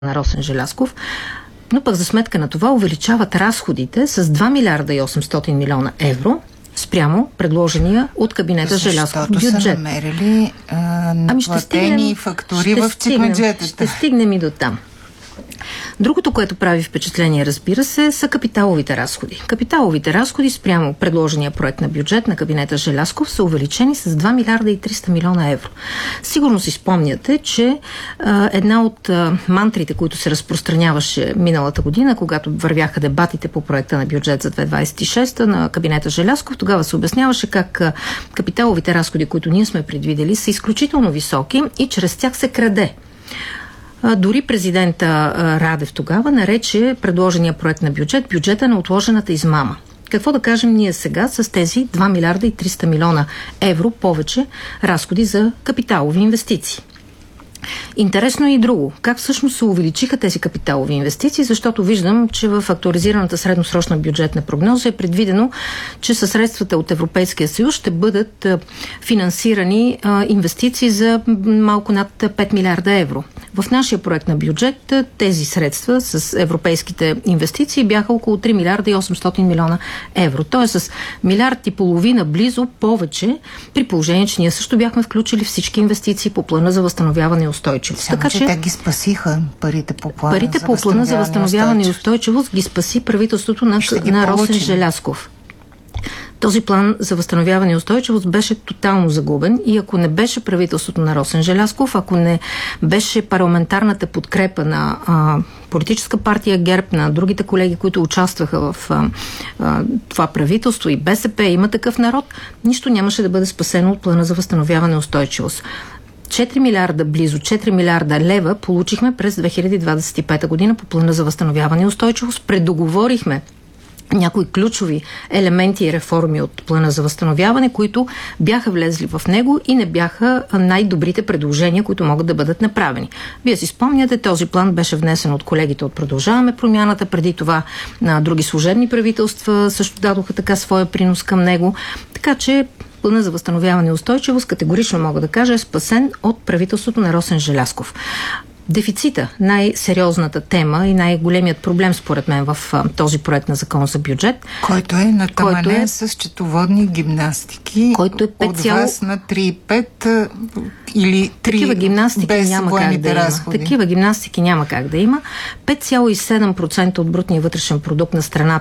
на Росен Желязков, но пък за сметка на това увеличават разходите с 2 милиарда и 800 милиона евро спрямо предложения от кабинета Желязков бюджет. Защото са намерили наплатени фактури в чекмеджетата. Ще стигнем и до там. Другото, което прави впечатление, разбира се, са капиталовите разходи. Капиталовите разходи спрямо предложения проект на бюджет на кабинета Желязков са увеличени с 2 милиарда и 300 милиона евро. Сигурно си спомняте, че една от мантрите, които се разпространяваше миналата година, когато вървяха дебатите по проекта на бюджет за 2026 на кабинета Желязков, тогава се обясняваше как капиталовите разходи, които ние сме предвидели, са изключително високи и чрез тях се краде. Дори президента Радев тогава нарече предложения проект на бюджета на отложената измама. Какво да кажем ние сега с тези 2 милиарда и 300 милиона евро повече разходи за капиталови инвестиции? Интересно е и друго. Как всъщност се увеличиха тези капиталови инвестиции, защото виждам, че в актуализираната средносрочна бюджетна прогноза е предвидено, че със средствата от Европейския съюз ще бъдат финансирани инвестиции за малко над 5 милиарда евро. В нашия проект на бюджет тези средства с европейските инвестиции бяха около 3 милиарда и 800 милиона евро. Тоест с милиард и половина близо повече, при положение, че ние също бяхме включили всички инвестиции по плана за възстановяване и устойчивост. Само, че те ги спасиха парите по плана за възстановяване и устойчивост ги спаси правителството на Росен Желязков. Този план за възстановяване и устойчивост беше тотално загубен и ако не беше правителството на Росен Желязков, ако не беше парламентарната подкрепа на политическа партия ГЕРБ, на другите колеги, които участваха в това правителство и БСП, Има такъв народ, нищо нямаше да бъде спасено от плана за възстановяване и устойчивост. 4 милиарда лева получихме през 2025 година по плана за възстановяване и устойчивост. Предоговорихме някои ключови елементи и реформи от плана за възстановяване, които бяха влезли в него и не бяха най-добрите предложения, които могат да бъдат направени. Вие си спомняте, този план беше внесен от колегите от Продължаваме промяната, преди това на други служебни правителства също дадоха така своя принос към него, така че плана за възстановяване и устойчивост, категорично мога да кажа, е спасен от правителството на Росен Желязков. Дефицита, най-сериозната тема и най-големият проблем според мен в този проект на закон за бюджет, който е натаманен с счетоводни гимнастики, който е 5, от вас на 3,5 или 3 такива гимнастики без няма как да разходи. Такива гимнастики няма как да има. 5,7% от брутния вътрешен продукт на страната